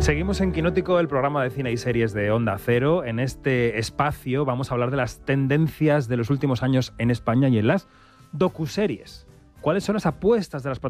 Seguimos en Quinótico, el programa de cine y series de Onda Cero. En este espacio vamos a hablar de las tendencias de los últimos años en España y en las docuseries. ¿Cuáles son las apuestas de las plataformas